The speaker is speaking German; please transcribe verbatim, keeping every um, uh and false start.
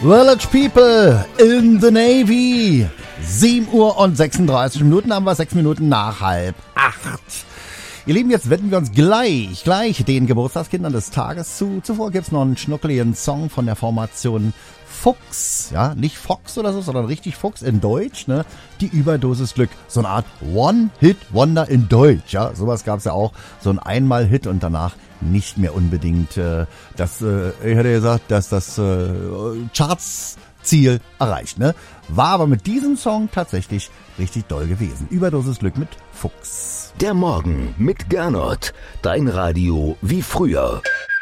Village People in the Navy. sieben Uhr und sechsunddreißig Minuten haben wir, sechs Minuten nach halb acht. Ihr Lieben, jetzt wenden wir uns gleich, gleich den Geburtstagskindern des Tages zu. Zuvor gibt's noch einen schnuckeligen Song von der Formation Fuchs, ja, nicht Fox oder so, sondern richtig Fuchs in Deutsch, ne? Die Überdosis Glück, so eine Art One-Hit-Wonder in Deutsch, ja, sowas gab's ja auch, so ein Einmal-Hit und danach nicht mehr unbedingt äh, das, äh, ich hätte gesagt, dass das äh, Charts-Ziel erreicht, ne? War aber mit diesem Song tatsächlich richtig doll gewesen. Überdosis Glück mit Fuchs. Der Morgen mit Gernot, dein Radio wie früher.